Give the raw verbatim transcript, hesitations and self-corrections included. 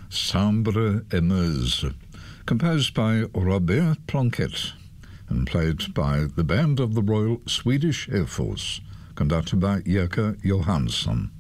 Sambre et Meuse, composed by Robert Planquet and played by the band of the Royal Swedish Air Force, conducted by Jerker Johansson.